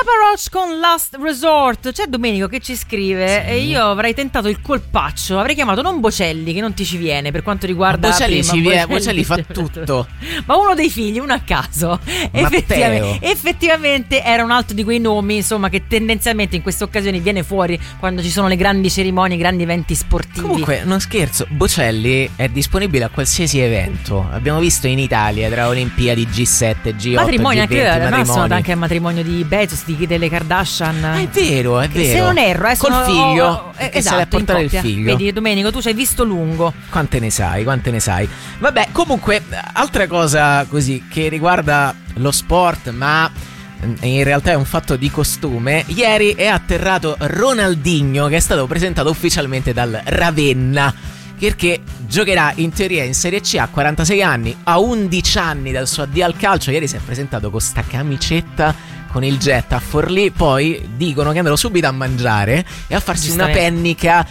Papa Roach con Last Resort. C'è Domenico che ci scrive: e io avrei tentato il colpaccio, avrei chiamato non Bocelli, che non ti ci viene per quanto riguarda Bocelli fa tutto. Ma uno dei figli, uno a caso. Effettivamente era un altro di quei nomi, insomma, che tendenzialmente in queste occasioni viene fuori quando ci sono le grandi cerimonie, i grandi eventi sportivi. Comunque, non scherzo, Bocelli è disponibile a qualsiasi evento. Abbiamo visto in Italia tra Olimpiadi, G7, G8, matrimoni, G20, anche sono anche al matrimonio di Bezos, delle Kardashian. È vero. Se non erro, col figlio, che esatto, se l'è portato il figlio. Vedi, Domenico, tu ci hai visto lungo. Quante ne sai? Vabbè, comunque, altra cosa così che riguarda lo sport, ma in realtà è un fatto di costume. Ieri è atterrato Ronaldinho, che è stato presentato ufficialmente dal Ravenna, perché giocherà in teoria in Serie C a 46 anni, a 11 anni dal suo addio al calcio. Ieri si è presentato con sta camicetta con il jet a Forlì, poi dicono che andrò subito a mangiare e a farsi una pennica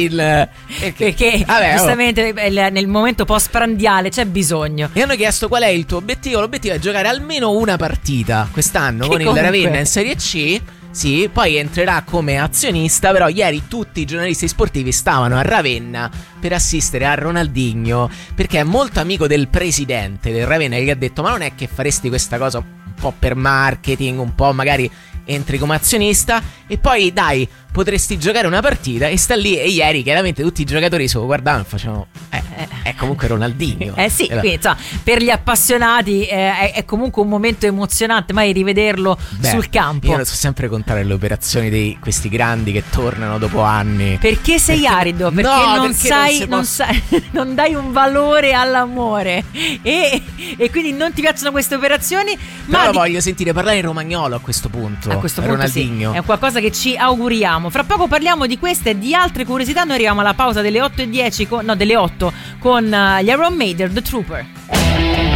perché giustamente nel momento post-prandiale c'è bisogno. E hanno chiesto: qual è il tuo obiettivo? L'obiettivo è giocare almeno una partita quest'anno con il Ravenna in Serie C. Sì, poi entrerà come azionista, però ieri tutti i giornalisti sportivi stavano a Ravenna per assistere a Ronaldinho, perché è molto amico del presidente del Ravenna, che gli ha detto: ma non è che faresti questa cosa un po' per marketing, un po' magari entri come azionista e poi dai, potresti giocare una partita. E sta lì, e ieri chiaramente tutti i giocatori se lo guardavano e facevano è comunque Ronaldinho. Sì, quindi insomma, per gli appassionati è comunque un momento emozionante mai rivederlo sul campo. Io non so sempre contare le operazioni di questi grandi che tornano dopo anni. Perché sei arido? Perché non dai un valore all'amore e quindi non ti piacciono queste operazioni. Però voglio sentire parlare in romagnolo a questo punto. Ronaldinho. Sì, è qualcosa che ci auguriamo. Fra poco parliamo di queste e di altre curiosità. Noi arriviamo alla pausa delle 8:10 delle 8 con gli Iron Maiden, The Trooper.